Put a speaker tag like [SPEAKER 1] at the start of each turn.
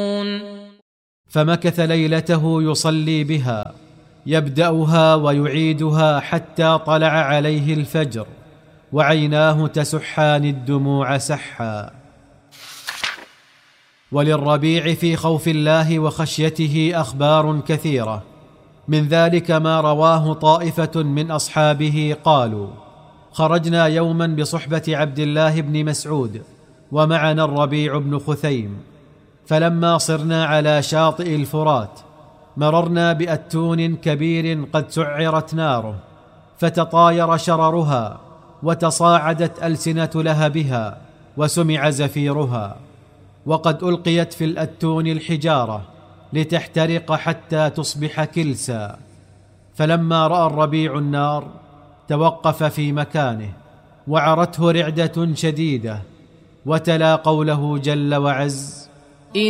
[SPEAKER 1] فمكث ليلته يصلي بها، يبدأها ويعيدها حتى طلع عليه الفجر، وعيناه تسحان الدموع سحا. وللربيع في خوف الله وخشيته أخبار كثيرة، من ذلك ما رواه طائفة من أصحابه قالوا: خرجنا يوما بصحبة عبد الله بن مسعود ومعنا الربيع بن خثيم، فلما صرنا على شاطئ الفرات مررنا بأتون كبير قد سعرت ناره، فتطاير شررها وتصاعدت ألسنة لهبها وسمع زفيرها، وقد ألقيت في الأتون الحجارة لتحترق حتى تصبح كلسا. فلما رأى الربيع النار توقف في مكانه وعرته رعدة شديدة، وتلا قوله جل وعز: